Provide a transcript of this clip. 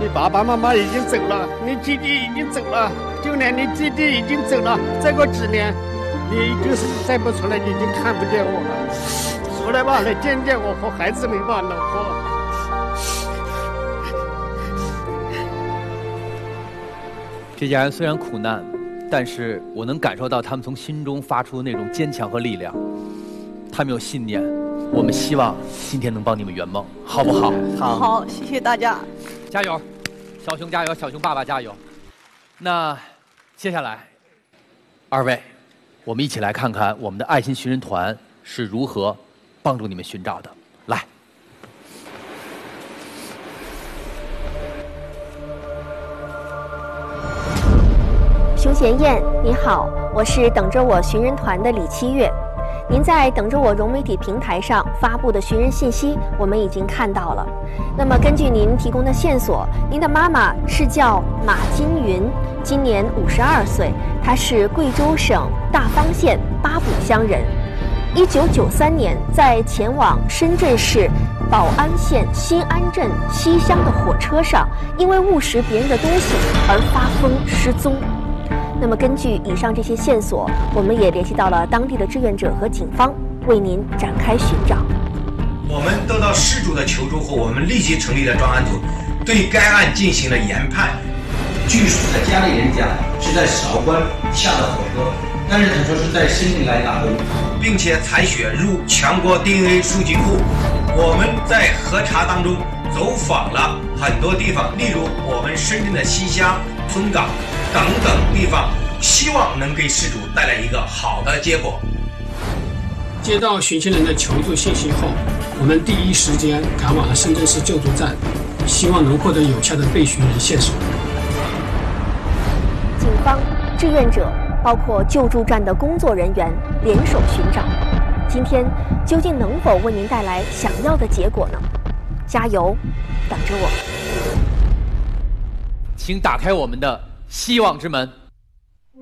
你爸爸妈妈已经走了，你弟弟已经走了，就连你弟弟已经走了，再过几年，你就是再不出来，你已经看不见我了。出来吧，来见见我和孩子们吧，老婆。 这家人虽然苦难，但是我能感受到他们从心中发出的那种坚强和力量。他们有信念，我们希望今天能帮你们圆梦，好不好？ 好，谢谢大家， 加油，小熊加油，小熊爸爸加油。那接下来，二位，我们一起来看看我们的爱心寻人团是如何帮助你们寻找的。来。 熊贤燕，你好，我是等着我寻人团的李七月。您在等着我融媒体平台上发布的寻人信息，我们已经看到了。那么根据您提供的线索，您的妈妈是叫马金云，今年52岁，她是贵州省大方县八卜乡人。1993年，在前往深圳市宝安县新安镇西乡的火车上，因为误食别人的东西而发疯失踪。那么根据以上这些线索，我们也联系到了当地的志愿者和警方，为您展开寻找。 我们得到失主的求助后，我们立即成立了专案组，对该案进行了研判。 据属的家里人讲是在韶关下的火车，但是他说是在深圳来打工， 并且采血入全国 DNA 数据库。我们在核查当中走访了很多地方，例如我们深圳的西乡、村港等等地方，希望能给失主带来一个好的结果。 接到寻亲人的求助信息后，我们第一时间赶往了深圳市救助站，希望能获得有效的被寻人线索。 警方、志愿者，包括救助站的工作人员联手寻找。今天究竟能否为您带来想要的结果呢？加油，等着我。 请打开我们的希望之门。